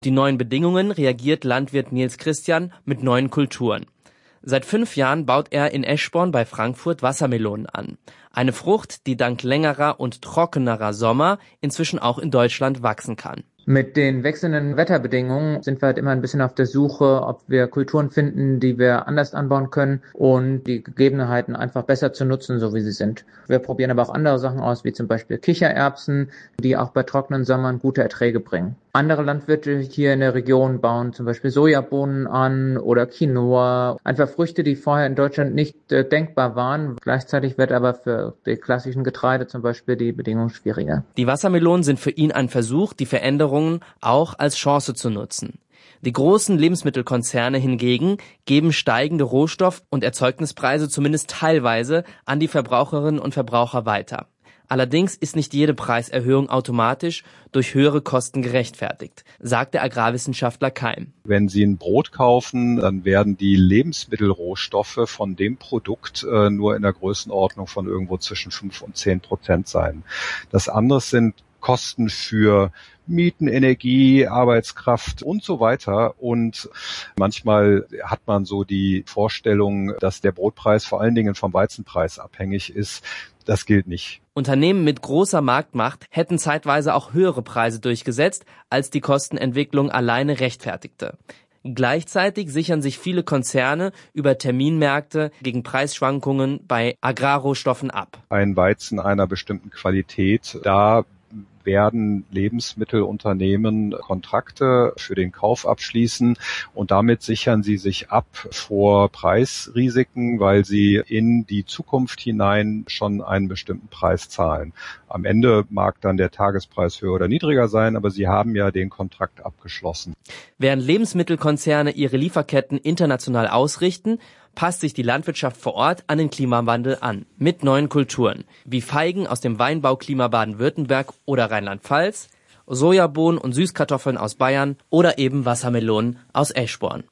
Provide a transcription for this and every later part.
Die neuen Bedingungen reagiert Landwirt Nils Christian mit neuen Kulturen. Seit 5 Jahren baut er in Eschborn bei Frankfurt Wassermelonen an. Eine Frucht, die dank längerer und trockenerer Sommer inzwischen auch in Deutschland wachsen kann. Mit den wechselnden Wetterbedingungen sind wir halt immer ein bisschen auf der Suche, ob wir Kulturen finden, die wir anders anbauen können und die Gegebenheiten einfach besser zu nutzen, so wie sie sind. Wir probieren aber auch andere Sachen aus, wie zum Beispiel Kichererbsen, die auch bei trockenen Sommern gute Erträge bringen. Andere Landwirte hier in der Region bauen zum Beispiel Sojabohnen an oder Quinoa. Einfach Früchte, die vorher in Deutschland nicht denkbar waren. Gleichzeitig wird aber für die klassischen Getreide zum Beispiel die Bedingungen schwieriger. Die Wassermelonen sind für ihn ein Versuch, die Veränderungen auch als Chance zu nutzen. Die großen Lebensmittelkonzerne hingegen geben steigende Rohstoff- und Erzeugnispreise zumindest teilweise an die Verbraucherinnen und Verbraucher weiter. Allerdings ist nicht jede Preiserhöhung automatisch durch höhere Kosten gerechtfertigt, sagt der Agrarwissenschaftler Keim. Wenn Sie ein Brot kaufen, dann werden die Lebensmittelrohstoffe von dem Produkt nur in der Größenordnung von irgendwo zwischen 5 und 10% sein. Das andere sind Kosten für Mieten, Energie, Arbeitskraft und so weiter. Und manchmal hat man so die Vorstellung, dass der Brotpreis vor allen Dingen vom Weizenpreis abhängig ist. Das gilt nicht. Unternehmen mit großer Marktmacht hätten zeitweise auch höhere Preise durchgesetzt, als die Kostenentwicklung alleine rechtfertigte. Gleichzeitig sichern sich viele Konzerne über Terminmärkte gegen Preisschwankungen bei Agrarrohstoffen ab. Ein Weizen einer bestimmten Qualität, da werden Lebensmittelunternehmen Kontrakte für den Kauf abschließen und damit sichern sie sich ab vor Preisrisiken, weil sie in die Zukunft hinein schon einen bestimmten Preis zahlen. Am Ende mag dann der Tagespreis höher oder niedriger sein, aber sie haben ja den Kontrakt abgeschlossen. Während Lebensmittelkonzerne ihre Lieferketten international ausrichten, passt sich die Landwirtschaft vor Ort an den Klimawandel an, mit neuen Kulturen, wie Feigen aus dem Weinbauklima Baden-Württemberg oder Rheinland-Pfalz, Sojabohnen und Süßkartoffeln aus Bayern oder eben Wassermelonen aus Eschborn.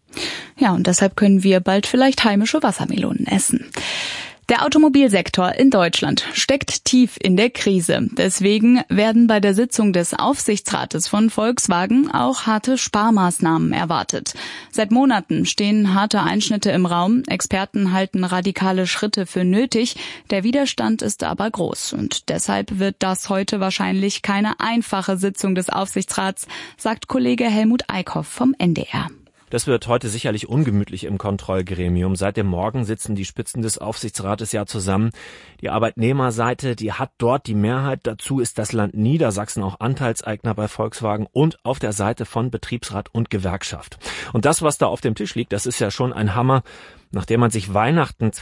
Ja, und deshalb können wir bald vielleicht heimische Wassermelonen essen. Der Automobilsektor in Deutschland steckt tief in der Krise. Deswegen werden bei der Sitzung des Aufsichtsrates von Volkswagen auch harte Sparmaßnahmen erwartet. Seit Monaten stehen harte Einschnitte im Raum. Experten halten radikale Schritte für nötig. Der Widerstand ist aber groß. Und deshalb wird das heute wahrscheinlich keine einfache Sitzung des Aufsichtsrats, sagt Kollege Helmut Eickhoff vom NDR. Das wird heute sicherlich ungemütlich im Kontrollgremium. Seit dem Morgen sitzen die Spitzen des Aufsichtsrates ja zusammen. Die Arbeitnehmerseite, die hat dort die Mehrheit. Dazu ist das Land Niedersachsen auch Anteilseigner bei Volkswagen und auf der Seite von Betriebsrat und Gewerkschaft. Und das, was da auf dem Tisch liegt, das ist ja schon ein Hammer. Nachdem man sich Weihnachten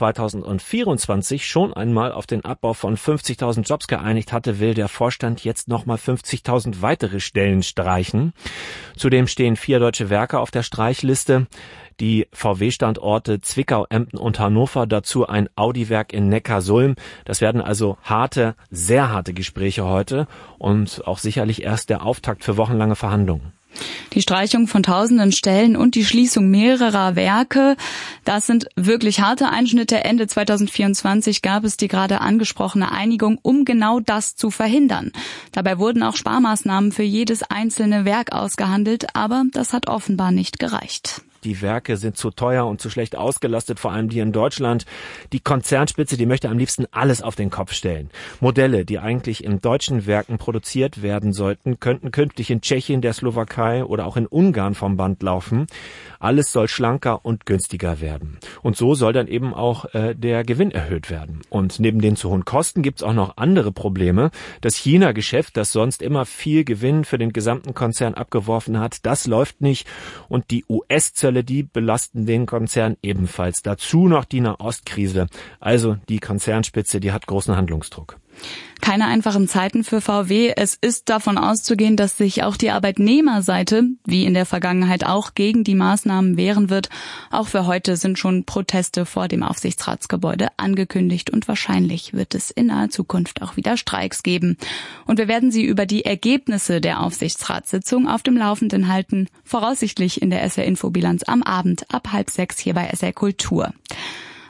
2024 schon einmal auf den Abbau von 50.000 Jobs geeinigt hatte, will der Vorstand jetzt nochmal 50.000 weitere Stellen streichen. Zudem stehen 4 deutsche Werke auf der Streichliste. Die VW-Standorte Zwickau, Emden und Hannover, dazu ein Audi-Werk in Neckarsulm. Das werden also harte, sehr harte Gespräche heute und auch sicherlich erst der Auftakt für wochenlange Verhandlungen. Die Streichung von tausenden Stellen und die Schließung mehrerer Werke, das sind wirklich harte Einschnitte. Ende 2024 gab es die gerade angesprochene Einigung, um genau das zu verhindern. Dabei wurden auch Sparmaßnahmen für jedes einzelne Werk ausgehandelt, aber das hat offenbar nicht gereicht. Die Werke sind zu teuer und zu schlecht ausgelastet, vor allem die in Deutschland. Die Konzernspitze, die möchte am liebsten alles auf den Kopf stellen. Modelle, die eigentlich in deutschen Werken produziert werden sollten, könnten künftig in Tschechien, der Slowakei oder auch in Ungarn vom Band laufen. Alles soll schlanker und günstiger werden. Und so soll dann eben auch der Gewinn erhöht werden. Und neben den zu hohen Kosten gibt's auch noch andere Probleme. Das China-Geschäft, das sonst immer viel Gewinn für den gesamten Konzern abgeworfen hat, das läuft nicht. Und die US-Zölle, die belasten den Konzern ebenfalls. Dazu noch die Nahostkrise. Also die Konzernspitze, die hat großen Handlungsdruck. Keine einfachen Zeiten für VW. Es ist davon auszugehen, dass sich auch die Arbeitnehmerseite, wie in der Vergangenheit auch, gegen die Maßnahmen wehren wird. Auch für heute sind schon Proteste vor dem Aufsichtsratsgebäude angekündigt und wahrscheinlich wird es in naher Zukunft auch wieder Streiks geben. Und wir werden Sie über die Ergebnisse der Aufsichtsratssitzung auf dem Laufenden halten, voraussichtlich in der SR Infobilanz am Abend ab 5:30 hier bei SR Kultur.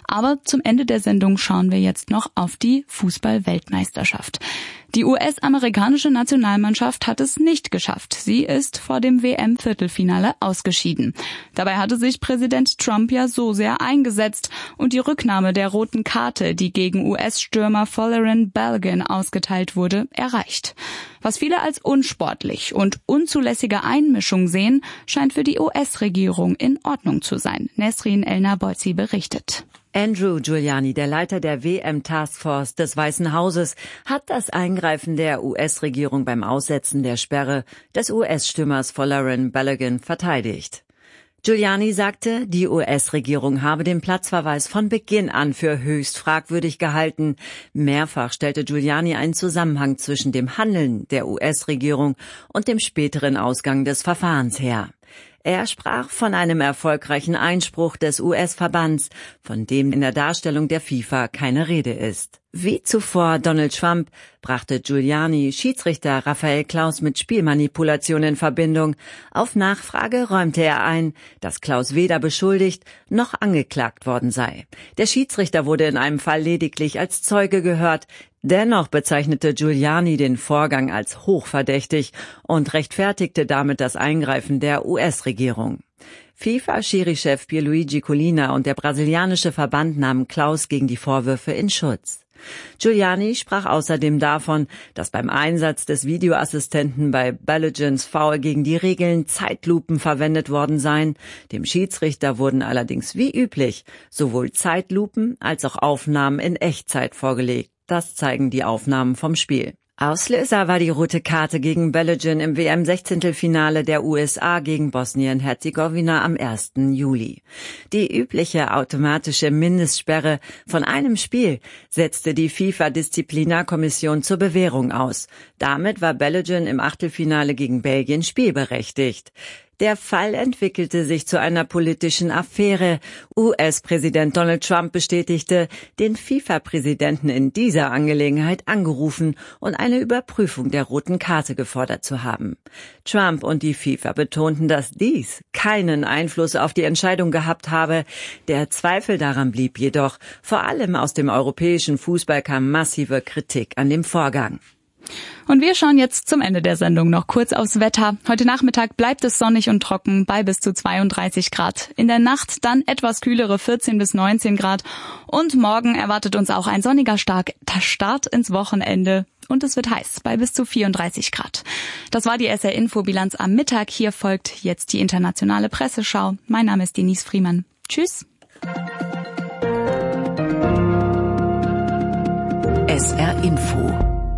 Aber zum Ende der Sendung schauen wir jetzt noch auf die Fußball-Weltmeisterschaft. Die US-amerikanische Nationalmannschaft hat es nicht geschafft. Sie ist vor dem WM-Viertelfinale ausgeschieden. Dabei hatte sich Präsident Trump ja so sehr eingesetzt und die Rücknahme der roten Karte, die gegen US-Stürmer Folarin Balogun ausgeteilt wurde, erreicht. Was viele als unsportlich und unzulässige Einmischung sehen, scheint für die US-Regierung in Ordnung zu sein. Nesrin El-Nabolsi berichtet. Andrew Giuliani, der Leiter der WM-Taskforce des Weißen Hauses, hat das Eingreifen der US-Regierung beim Aussetzen der Sperre des US-Stürmers Folarin Balogun verteidigt. Giuliani sagte, die US-Regierung habe den Platzverweis von Beginn an für höchst fragwürdig gehalten. Mehrfach stellte Giuliani einen Zusammenhang zwischen dem Handeln der US-Regierung und dem späteren Ausgang des Verfahrens her. Er sprach von einem erfolgreichen Einspruch des US-Verbands, von dem in der Darstellung der FIFA keine Rede ist. Wie zuvor Donald Trump brachte Giuliani Schiedsrichter Raphael Klaus mit Spielmanipulation in Verbindung. Auf Nachfrage räumte er ein, dass Klaus weder beschuldigt noch angeklagt worden sei. Der Schiedsrichter wurde in einem Fall lediglich als Zeuge gehört. Dennoch bezeichnete Giuliani den Vorgang als hochverdächtig und rechtfertigte damit das Eingreifen der US-Regierung. FIFA-Schiri-Chef Pierluigi Collina und der brasilianische Verband nahmen Klaus gegen die Vorwürfe in Schutz. Giuliani sprach außerdem davon, dass beim Einsatz des Videoassistenten bei Baloguns Foul gegen die Regeln Zeitlupen verwendet worden seien. Dem Schiedsrichter wurden allerdings wie üblich sowohl Zeitlupen als auch Aufnahmen in Echtzeit vorgelegt. Das zeigen die Aufnahmen vom Spiel. Auslöser war die rote Karte gegen Balogun im WM-16-Finale der USA gegen Bosnien-Herzegowina am 1. Juli. Die übliche automatische Mindestsperre von einem Spiel setzte die FIFA-Disziplinarkommission zur Bewährung aus. Damit war Balogun im Achtelfinale gegen Belgien spielberechtigt. Der Fall entwickelte sich zu einer politischen Affäre. US-Präsident Donald Trump bestätigte, den FIFA-Präsidenten in dieser Angelegenheit angerufen und eine Überprüfung der roten Karte gefordert zu haben. Trump und die FIFA betonten, dass dies keinen Einfluss auf die Entscheidung gehabt habe. Der Zweifel daran blieb jedoch. Vor allem aus dem europäischen Fußball kam massive Kritik an dem Vorgang. Und wir schauen jetzt zum Ende der Sendung noch kurz aufs Wetter. Heute Nachmittag bleibt es sonnig und trocken bei bis zu 32 Grad. In der Nacht dann etwas kühlere 14 bis 19 Grad. Und morgen erwartet uns auch ein sonniger Start ins Wochenende. Und es wird heiß bei bis zu 34 Grad. Das war die SR-Info-Bilanz am Mittag. Hier folgt jetzt die internationale Presseschau. Mein Name ist Denise Friemann. Tschüss. SR-Info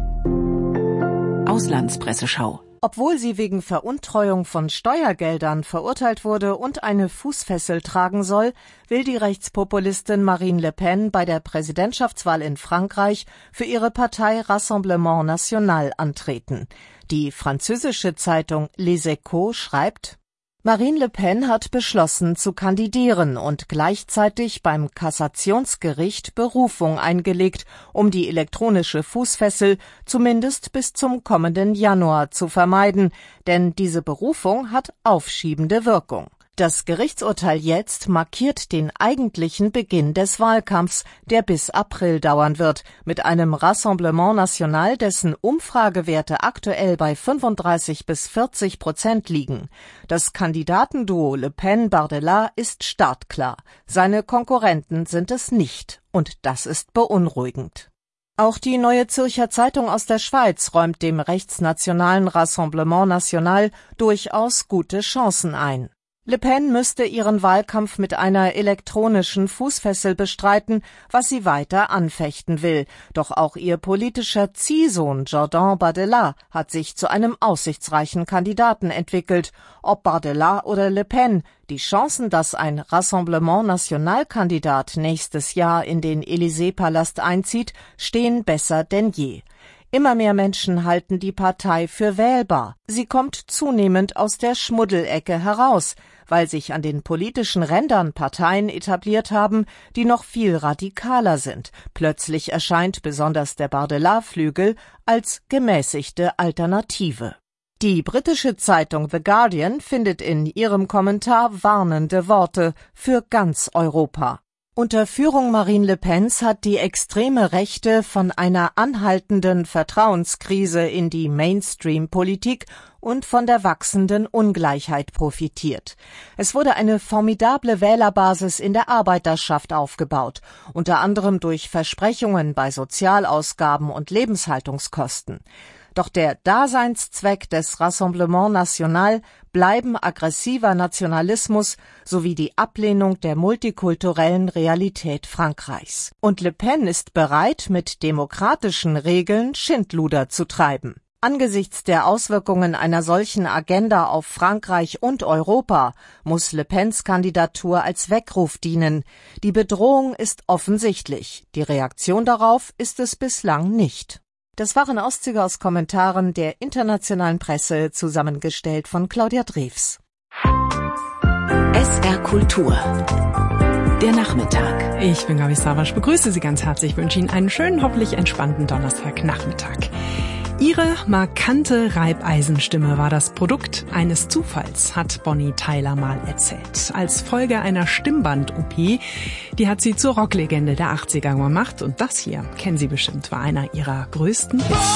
Auslandspresseschau. Obwohl sie wegen Veruntreuung von Steuergeldern verurteilt wurde und eine Fußfessel tragen soll, will die Rechtspopulistin Marine Le Pen bei der Präsidentschaftswahl in Frankreich für ihre Partei Rassemblement National antreten. Die französische Zeitung Les Echos schreibt: Marine Le Pen hat beschlossen zu kandidieren und gleichzeitig beim Kassationsgericht Berufung eingelegt, um die elektronische Fußfessel zumindest bis zum kommenden Januar zu vermeiden, denn diese Berufung hat aufschiebende Wirkung. Das Gerichtsurteil jetzt markiert den eigentlichen Beginn des Wahlkampfs, der bis April dauern wird, mit einem Rassemblement National, dessen Umfragewerte aktuell bei 35 bis 40% liegen. Das Kandidatenduo Le Pen-Bardella ist startklar. Seine Konkurrenten sind es nicht. Und das ist beunruhigend. Auch die Neue Zürcher Zeitung aus der Schweiz räumt dem rechtsnationalen Rassemblement National durchaus gute Chancen ein. Le Pen müsste ihren Wahlkampf mit einer elektronischen Fußfessel bestreiten, was sie weiter anfechten will. Doch auch ihr politischer Ziehsohn Jordan Bardella hat sich zu einem aussichtsreichen Kandidaten entwickelt. Ob Bardella oder Le Pen, die Chancen, dass ein Rassemblement-National-Kandidat nächstes Jahr in den Élysée-Palast einzieht, stehen besser denn je. Immer mehr Menschen halten die Partei für wählbar. Sie kommt zunehmend aus der Schmuddelecke heraus, weil sich an den politischen Rändern Parteien etabliert haben, die noch viel radikaler sind. Plötzlich erscheint besonders der Bardella-Flügel als gemäßigte Alternative. Die britische Zeitung The Guardian findet in ihrem Kommentar warnende Worte für ganz Europa. Unter Führung Marine Le Pens hat die extreme Rechte von einer anhaltenden Vertrauenskrise in die Mainstream-Politik und von der wachsenden Ungleichheit profitiert. Es wurde eine formidable Wählerbasis in der Arbeiterschaft aufgebaut, unter anderem durch Versprechungen bei Sozialausgaben und Lebenshaltungskosten. Doch der Daseinszweck des Rassemblement National bleiben aggressiver Nationalismus sowie die Ablehnung der multikulturellen Realität Frankreichs. Und Le Pen ist bereit, mit demokratischen Regeln Schindluder zu treiben. Angesichts der Auswirkungen einer solchen Agenda auf Frankreich und Europa muss Le Pens Kandidatur als Weckruf dienen. Die Bedrohung ist offensichtlich. Die Reaktion darauf ist es bislang nicht. Das waren Auszüge aus Kommentaren der internationalen Presse, zusammengestellt von Claudia Drews. SR Kultur. Der Nachmittag. Ich bin Gabi Savasch, begrüße Sie ganz herzlich, wünsche Ihnen einen schönen, hoffentlich entspannten Donnerstagnachmittag. Ihre markante Reibeisenstimme war das Produkt eines Zufalls, hat Bonnie Tyler mal erzählt. Als Folge einer Stimmband-OP, die hat sie zur Rocklegende der 80er gemacht. Und das hier, kennen Sie bestimmt, war einer ihrer größten Hits.